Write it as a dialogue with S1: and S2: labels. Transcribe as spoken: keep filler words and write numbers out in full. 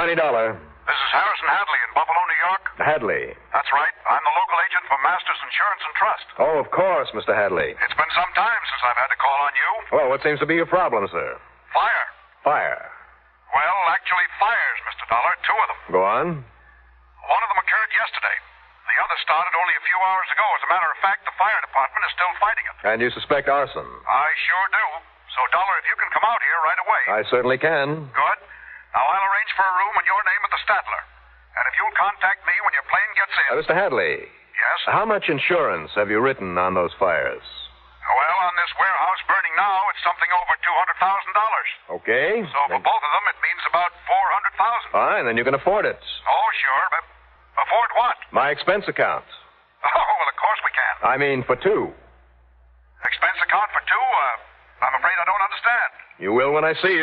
S1: Johnny Dollar.
S2: This is Harrison Hadley in Buffalo, New York.
S1: Hadley.
S2: That's right. I'm the local agent for Masters Insurance and Trust.
S1: Oh, of course, Mister Hadley.
S2: It's been some time since I've had to call on you.
S1: Well, what seems to be your problem, sir?
S2: Fire.
S1: Fire.
S2: Well, actually fires, Mister Dollar. Two of them.
S1: Go on.
S2: One of them occurred yesterday. The other started only a few hours ago. As a matter of fact, the fire department is still fighting it.
S1: And you suspect arson?
S2: I sure do. So, Dollar, if you can come out here right away.
S1: I certainly can.
S2: Good. Now, I'll arrange for a room in your name at the Statler. And if you'll contact me when your plane gets in...
S1: Uh, Mister Hadley.
S2: Yes?
S1: How much insurance have you written on those fires?
S2: Well, on this warehouse burning now, it's something over two hundred thousand dollars.
S1: Okay.
S2: So for both of them, it means about four hundred thousand dollars.
S1: Fine, then you can afford it.
S2: Oh, sure, but afford what?
S1: My expense account.
S2: Oh, well, of course we can.
S1: I mean, for two.
S2: Expense account for two? Uh, I'm afraid I don't understand.
S1: You will when I see you.